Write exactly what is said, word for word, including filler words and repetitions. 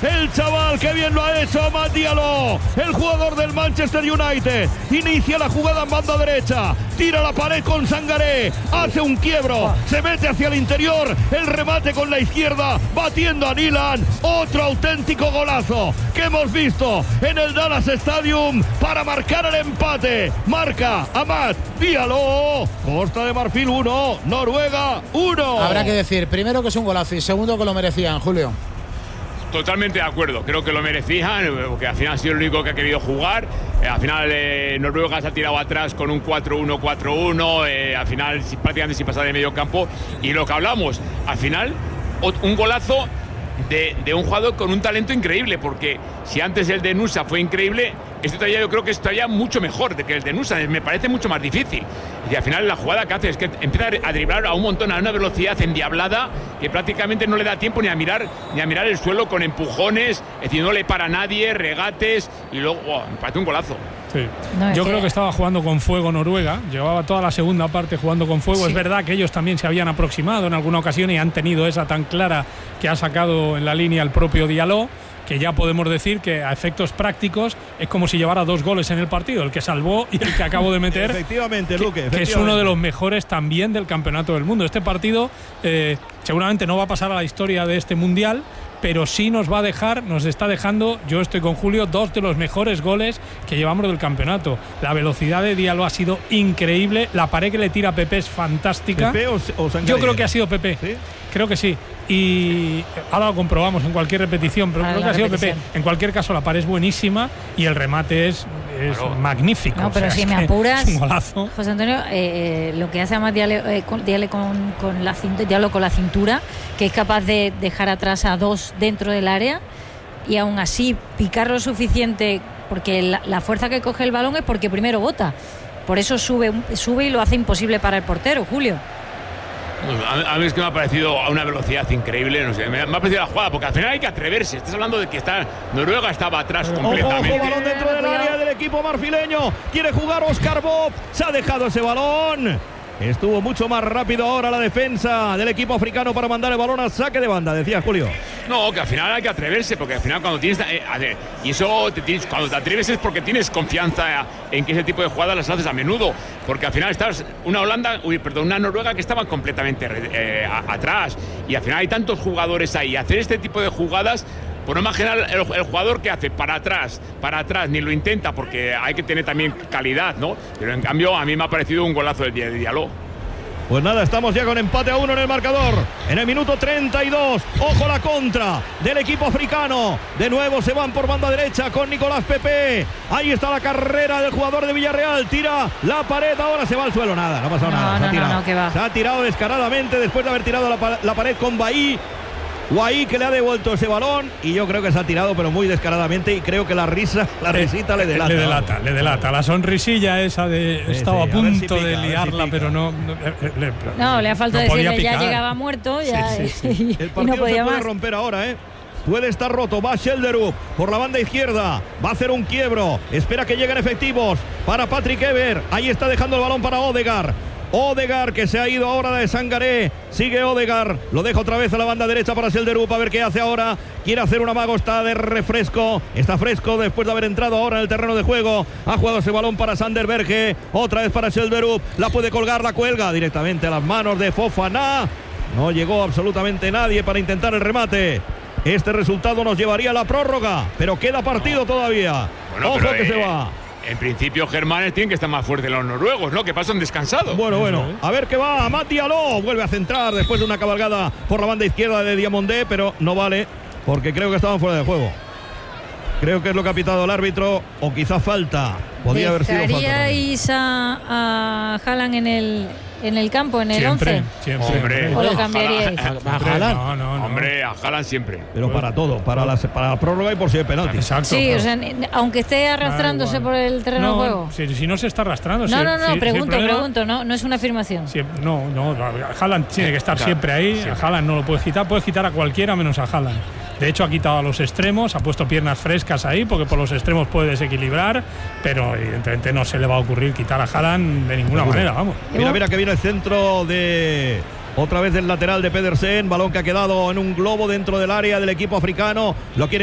el chaval que bien lo ha hecho, Amad Diallo, el jugador del Manchester United. Inicia la jugada en banda derecha, tira la pared con Sangaré, hace un quiebro, se mete hacia el interior, el remate con la izquierda, batiendo a Nilan. Otro auténtico golazo que hemos visto en el Dallas Stadium para marcar el empate. Marca Amad Diallo. Costa de Marfil uno, Noruega uno. Habrá que decir, primero que es un golazo y segundo que lo merecían, Julio. Totalmente de acuerdo, creo que lo merecían, porque al final ha sido el único que ha querido jugar. Eh, al final eh, Noruega se ha tirado atrás con un cuatro uno cuatro uno, eh, al final prácticamente sin pasar de medio campo. Y lo que hablamos, al final un golazo de, de un jugador con un talento increíble, porque si antes el de Nusa fue increíble, este todavía yo creo que es todavía mucho mejor de que el de Nusa, me parece mucho más difícil. Y al final la jugada que hace es que empieza a driblar a un montón a una velocidad endiablada que prácticamente no le da tiempo ni a mirar ni a mirar el suelo, con empujones, es decir, no le para a nadie, regates, y luego oh, me parece un golazo. Sí. No, yo creo que... que estaba jugando con fuego Noruega, llevaba toda la segunda parte jugando con fuego. Sí. Es verdad que ellos también se habían aproximado en alguna ocasión y han tenido esa tan clara que ha sacado en la línea el propio Diallo, que ya podemos decir que a efectos prácticos es como si llevara dos goles en el partido, el que salvó y el que acabo de meter. Efectivamente, Luque, que, efectivamente. que es uno de los mejores también del campeonato del mundo. Este partido eh, seguramente no va a pasar a la historia de este mundial, pero sí nos va a dejar, nos está dejando, yo estoy con Julio, dos de los mejores goles que llevamos del campeonato. La velocidad de Diallo ha sido increíble, la pared que le tira a Pepe es fantástica. ¿Pepe o, o Sangaré? Yo creo que ha sido Pepe, ¿Sí? Creo que sí. Y ahora lo comprobamos en cualquier repetición, pero creo que ha sido Pepe. En cualquier caso, la pared es buenísima y el remate es, es claro. magnífico. No, pero o sea, si es me apuras, es un golazo. José Antonio, eh, lo que hace Amad Diallo, eh, con, Diallo con, con, la, Diallo con la cintura, que es capaz de dejar atrás a dos dentro del área y aún así picar lo suficiente, porque la, la fuerza que coge el balón es porque primero bota. Por eso sube, sube y lo hace imposible para el portero, Julio. A mí es que me ha parecido a una velocidad increíble, no sé, me ha parecido la jugada, porque al final hay que atreverse. Estás hablando de que está Noruega estaba atrás completamente. Ojo, balón dentro del área del equipo marfileño. Quiere jugar Oscar Bob. Se ha dejado ese balón. Estuvo mucho más rápido ahora la defensa del equipo africano para mandar el balón al saque de banda, decía Julio. No, que al final hay que atreverse, porque al final cuando tienes... Eh, a ver, y eso te tienes, cuando te atreves es porque tienes confianza en que ese tipo de jugadas las haces a menudo, porque al final estás una Holanda, uy, perdón, una Noruega que estaba completamente eh, a, atrás, y al final hay tantos jugadores ahí. Hacer este tipo de jugadas, por no imaginar el, el jugador que hace para atrás, para atrás, ni lo intenta, porque hay que tener también calidad, ¿no? Pero en cambio a mí me ha parecido un golazo del de Diallo. Pues nada, estamos ya con empate a uno en el marcador. En el minuto treinta y dos, ojo la contra del equipo africano. De nuevo se van por banda derecha con Nicolás Pepe. Ahí está la carrera del jugador de Villarreal. Tira la pared, ahora se va al suelo. Nada, no ha pasado no, nada. No, se, ha tirado. No, no, que va. se ha tirado descaradamente después de haber tirado la, la pared con Bailly. Guaí que le ha devuelto ese balón y yo creo que se ha tirado pero muy descaradamente, y creo que la risa, la risita le delata. Le delata, le delata. La sonrisilla esa de sí, estaba sí, a punto si pica, de liarla, si pero no... No, le, no, le ha faltado no decirle ya llegaba muerto ya, sí, sí, sí. y, el partido y no podía se puede más. romper ahora, ¿eh? Puede estar roto, va Schelderup por la banda izquierda, va a hacer un quiebro, espera que lleguen efectivos para Patrick Ever, ahí está dejando el balón para Odegaard. Odegaard que se ha ido ahora de Sangaré. Sigue Odegaard, lo deja otra vez a la banda derecha para Schelderup, a ver qué hace ahora. Quiere hacer un amago, está de refresco, está fresco después de haber entrado ahora en el terreno de juego. Ha jugado ese balón para Sander Berge, otra vez para Schelderup, la puede colgar, la cuelga directamente a las manos de Fofana. No llegó absolutamente nadie para intentar el remate. Este resultado nos llevaría a la prórroga, pero queda partido todavía. Bueno, ojo que eh... se va. En principio, Germanes tienen que estar más fuertes los noruegos, ¿no? Que pasan descansados. Bueno, bueno. A ver qué va. Amad Diallo vuelve a centrar después de una cabalgada por la banda izquierda de Diamondé, pero no vale porque creo que estaban fuera de juego. Creo que es lo que ha pitado el árbitro, o quizás falta. Podría haber sido falta. ¿Dejaríais a, a Haaland en el, en el campo, en el siempre, once? Siempre, hombre. ¿O lo cambiaríais? ¿A, a Haaland? No, no, no. Hombre, a Haaland siempre. Pero para todo, para la, para la prórroga y por si hay penalti. Exacto. Sí, claro. o sea, aunque esté arrastrándose por el terreno no, de juego. Si, si no se está arrastrando. No, si, no, no, si, pregunto, si problema, pregunto, no, no es una afirmación. Si, no, no, Haaland tiene que estar claro, siempre ahí. siempre. A Haaland no lo puedes quitar, puedes quitar a cualquiera menos a Haaland. De hecho, ha quitado a los extremos, ha puesto piernas frescas ahí, porque por los extremos puede desequilibrar, pero evidentemente no se le va a ocurrir quitar a Haaland de ninguna manera, vamos. Mira, mira que viene el centro de... Otra vez del lateral de Pedersen, balón que ha quedado en un globo dentro del área del equipo africano. Lo quiere